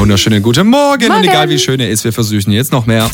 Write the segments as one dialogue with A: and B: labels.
A: wunderschönen guten Morgen. Und egal wie schön er ist, wir versuchen jetzt noch mehr.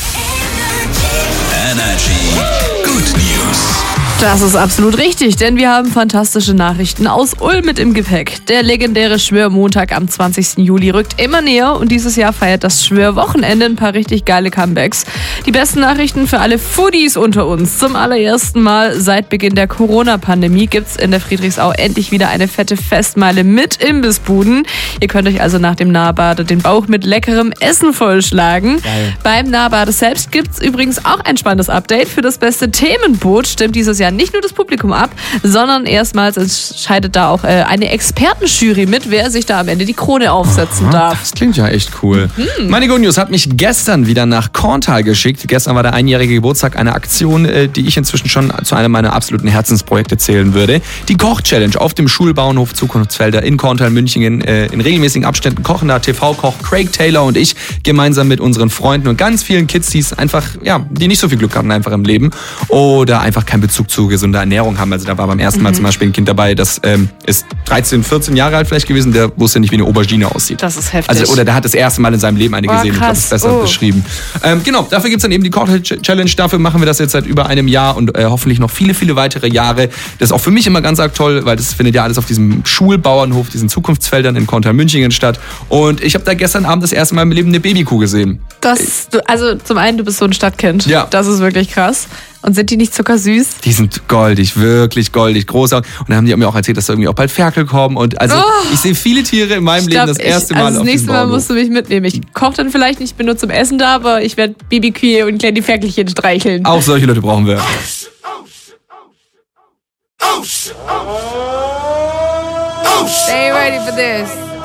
B: Energy Good News.
C: Das ist absolut richtig, denn wir haben fantastische Nachrichten aus Ulm mit im Gepäck. Der legendäre Schwörmontag am 20. Juli rückt immer näher und dieses Jahr feiert das Schwörwochenende ein paar richtig geile Comebacks. Die besten Nachrichten für alle Foodies unter uns. Zum allerersten Mal seit Beginn der Corona-Pandemie gibt's in der Friedrichsau endlich wieder eine fette Festmeile mit Imbissbuden. Ihr könnt euch also nach dem Nahbade den Bauch mit leckerem Essen vollschlagen.
A: Geil.
C: Beim Nahbade selbst gibt's übrigens auch ein spannendes Update. Für das beste Themenboot stimmt dieses Jahr nicht nur das Publikum ab, sondern erstmals entscheidet da auch eine Expertenjury mit, wer sich da am Ende die Krone aufsetzen darf.
A: Das klingt ja echt cool. Meine Good News hat mich gestern wieder nach Korntal geschickt. Gestern war der einjährige Geburtstag einer Aktion, die ich inzwischen schon zu einem meiner absoluten Herzensprojekte zählen würde. Die Koch-Challenge auf dem Schulbauernhof Zukunftsfelder in Korntal, München. In regelmäßigen Abständen kochen da TV-Koch Craig Taylor und ich gemeinsam mit unseren Freunden und ganz vielen Kids, die es einfach, die nicht so viel Glück hatten einfach im Leben oder einfach keinen Bezug zu gesunder Ernährung haben. Also da war beim ersten Mal zum Beispiel ein Kind dabei, das ist 13, 14 Jahre alt vielleicht gewesen, der wusste nicht, wie eine Aubergine aussieht.
C: Das ist heftig.
A: Also, oder der hat das erste Mal in seinem Leben eine gesehen.
C: Krass.
A: Ich glaube, besser beschrieben. Genau, dafür gibt's dann eben die Koch-Challenge. Dafür machen wir das jetzt seit über einem Jahr und hoffentlich noch viele, viele weitere Jahre. Das ist auch für mich immer ganz arg toll, weil das findet ja alles auf diesem Schulbauernhof, diesen Zukunftsfeldern in Korntal, München statt. Und ich habe da gestern Abend das erste Mal im Leben eine Babykuh gesehen.
C: Also zum einen, du bist so ein Stadtkind.
A: Ja.
C: Das ist wirklich krass. Und sind die nicht zuckersüß?
A: Die sind goldig, wirklich goldig, groß. Und dann haben die mir auch erzählt, dass da irgendwie auch bald Ferkel kommen. Und also ich sehe viele Tiere in meinem Leben das erste Mal
C: das
A: auf
C: nächste
A: diesem
C: Mal
A: Bauernhof.
C: musst du mich mitnehmen. Ich koche dann vielleicht nicht, bin nur zum Essen da, aber ich werde Babykühe und kleine Ferkelchen streicheln.
A: Auch solche Leute brauchen wir.
C: Stay ready for this.